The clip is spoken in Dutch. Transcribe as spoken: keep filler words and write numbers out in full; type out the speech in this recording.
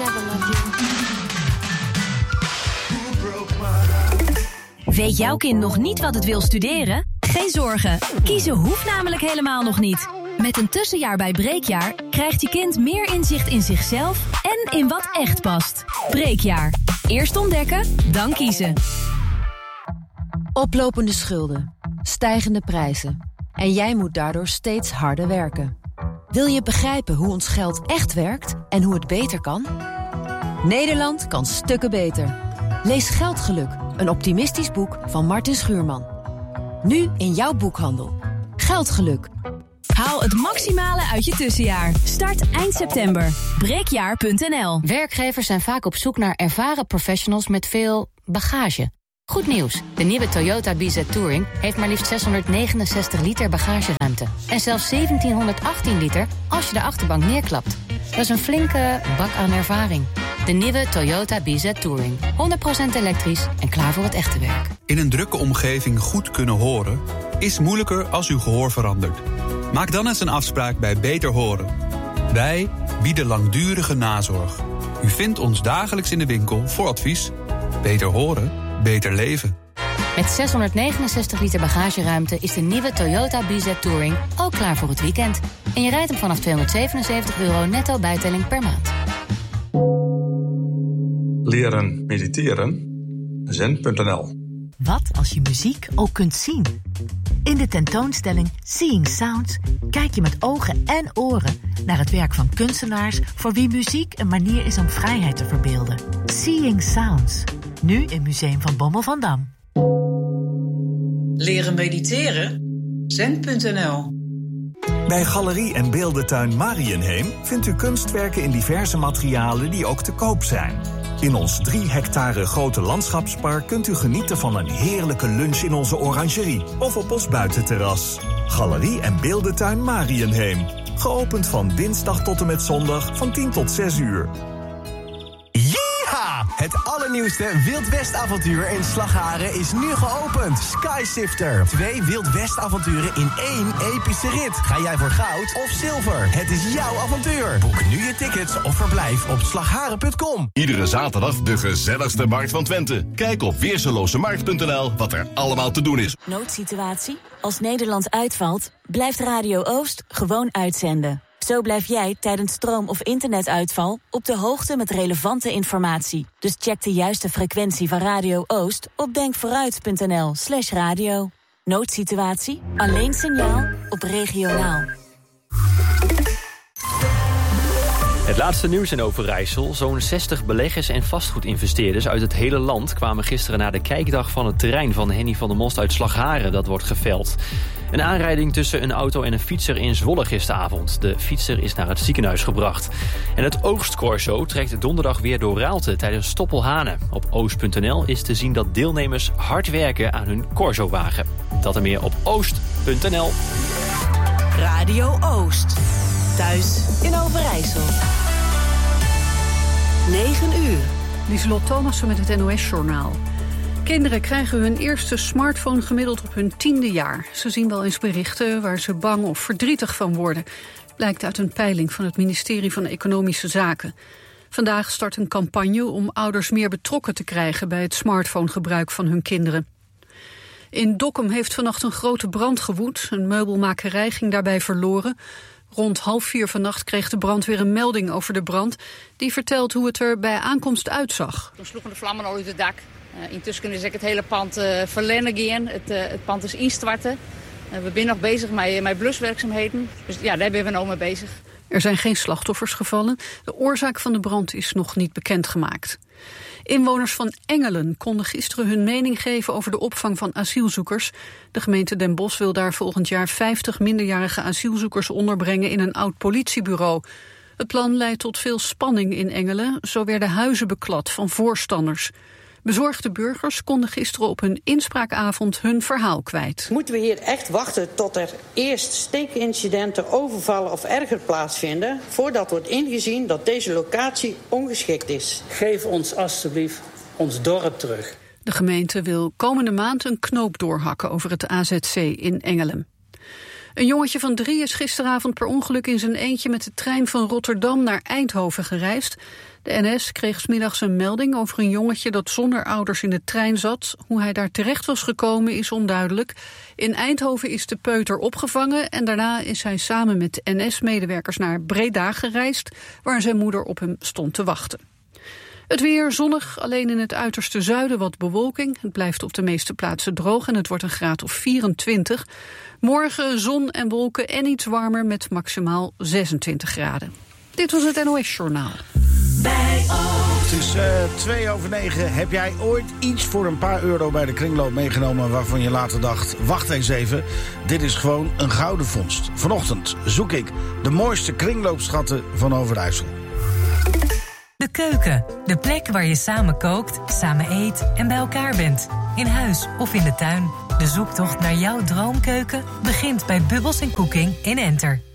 never loved you. Weet jouw kind nog niet wat het wil studeren? Geen zorgen, kiezen hoeft namelijk helemaal nog niet. Met een tussenjaar bij Breekjaar krijgt je kind meer inzicht in zichzelf en in wat echt past. Breekjaar. Eerst ontdekken, dan kiezen. Oplopende schulden, stijgende prijzen. En jij moet daardoor steeds harder werken. Wil je begrijpen hoe ons geld echt werkt en hoe het beter kan? Nederland kan stukken beter. Lees Geldgeluk, een optimistisch boek van Martin Schuurman. Nu in jouw boekhandel. Geldgeluk. Haal het maximale uit je tussenjaar. Start eind september. breekjaar punt n l. Werkgevers zijn vaak op zoek naar ervaren professionals met veel bagage. Goed nieuws. De nieuwe Toyota B Z Touring heeft maar liefst zeshonderdnegenenzestig liter bagageruimte. En zelfs zeventienhonderdachttien liter als je de achterbank neerklapt. Dat is een flinke bak aan ervaring. De nieuwe Toyota B Z Touring. honderd procent elektrisch en klaar voor het echte werk. In een drukke omgeving goed kunnen horen is moeilijker als uw gehoor verandert. Maak dan eens een afspraak bij Beter Horen. Wij bieden langdurige nazorg. U vindt ons dagelijks in de winkel voor advies. Beter horen, beter leven. Met zeshonderdnegenenzestig liter bagageruimte is de nieuwe Toyota B Z Touring ook klaar voor het weekend. En je rijdt hem vanaf tweehonderdzevenenzeventig euro netto bijtelling per maand. Leren mediteren. zen punt n l. Wat als je muziek ook kunt zien? In de tentoonstelling Seeing Sounds kijk je met ogen en oren naar het werk van kunstenaars voor wie muziek een manier is om vrijheid te verbeelden. Seeing Sounds, nu in Museum van Bommel van Dam. Leren mediteren? zen punt n l. Bij Galerie en Beeldentuin Mariënheem vindt u kunstwerken in diverse materialen die ook te koop zijn. In ons drie hectare grote landschapspark kunt u genieten van een heerlijke lunch in onze orangerie of op ons buitenterras. Galerie en Beeldentuin Mariënheem. Geopend van dinsdag tot en met zondag van tien tot zes uur. Ja! Het allernieuwste Wild West avontuur in Slagharen is nu geopend. Skysifter. Twee Wild West avonturen in één epische rit. Ga jij voor goud of zilver? Het is jouw avontuur. Boek nu je tickets of verblijf op slagharen punt com. Iedere zaterdag de gezelligste markt van Twente. Kijk op weerselozemarkt punt n l wat er allemaal te doen is. Noodsituatie? Als Nederland uitvalt, blijft Radio Oost gewoon uitzenden. Zo blijf jij tijdens stroom- of internetuitval op de hoogte met relevante informatie. Dus check de juiste frequentie van Radio Oost op denkvooruit punt n l slash radio. Noodsituatie? Alleen signaal op regionaal. Het laatste nieuws in Overijssel. Zo'n zestig beleggers en vastgoedinvesteerders uit het hele land kwamen gisteren naar de kijkdag van het terrein van Henny van der Most uit Slagharen. Dat wordt geveld. Een aanrijding tussen een auto en een fietser in Zwolle gisteravond. De fietser is naar het ziekenhuis gebracht. En het Oostcorso trekt donderdag weer door Raalte tijdens Stoppelhane. Op oost punt n l is te zien dat deelnemers hard werken aan hun Corso-wagen. Dat en meer op oost punt n l. Radio Oost. Thuis in Overijssel. negen uur. Lieselot Thomassen met het N O S-journaal. Kinderen krijgen hun eerste smartphone gemiddeld op hun tiende jaar. Ze zien wel eens berichten waar ze bang of verdrietig van worden. Blijkt uit een peiling van het ministerie van Economische Zaken. Vandaag start een campagne om ouders meer betrokken te krijgen bij het smartphonegebruik van hun kinderen. In Dokkum heeft vannacht een grote brand gewoed. Een meubelmakerij ging daarbij verloren. Rond half vier vannacht kreeg de brandweer een melding over de brand. Die vertelt hoe het er bij aankomst uitzag. Toen sloegen de vlammen al uit het dak. Uh, intussen is ik het hele pand uh, verlennen gaan. Het, uh, het pand is instorten. Uh, we zijn nog bezig met, met bluswerkzaamheden. Dus ja, daar zijn we nou mee bezig. Er zijn geen slachtoffers gevallen. De oorzaak van de brand is nog niet bekendgemaakt. Inwoners van Engelen konden gisteren hun mening geven over de opvang van asielzoekers. De gemeente Den Bosch wil daar volgend jaar vijftig minderjarige asielzoekers onderbrengen in een oud politiebureau. Het plan leidt tot veel spanning in Engelen. Zo werden huizen beklad van voorstanders. Bezorgde burgers konden gisteren op hun inspraakavond hun verhaal kwijt. Moeten we hier echt wachten tot er eerst steekincidenten, overvallen of erger plaatsvinden, voordat wordt ingezien dat deze locatie ongeschikt is? Geef ons alstublieft ons dorp terug. De gemeente wil komende maand een knoop doorhakken over het A Z C in Engelen. Een jongetje van drie is gisteravond per ongeluk in zijn eentje met de trein van Rotterdam naar Eindhoven gereisd. De N S kreeg 's middags een melding over een jongetje dat zonder ouders in de trein zat. Hoe hij daar terecht was gekomen is onduidelijk. In Eindhoven is de peuter opgevangen en daarna is hij samen met N S-medewerkers naar Breda gereisd, waar zijn moeder op hem stond te wachten. Het weer zonnig, alleen in het uiterste zuiden wat bewolking. Het blijft op de meeste plaatsen droog en het wordt een graad of vierentwintig. Morgen zon en wolken en iets warmer met maximaal zesentwintig graden. Dit was het N O S-journaal. Bij Oost. Het is uh, twee over negen. Heb jij ooit iets voor een paar euro bij de kringloop meegenomen waarvan je later dacht, wacht eens even, dit is gewoon een gouden vondst. Vanochtend zoek ik de mooiste kringloopschatten van Overijssel. De keuken, de plek waar je samen kookt, samen eet en bij elkaar bent. In huis of in de tuin. De zoektocht naar jouw droomkeuken begint bij Bubbles en Cooking in Enter.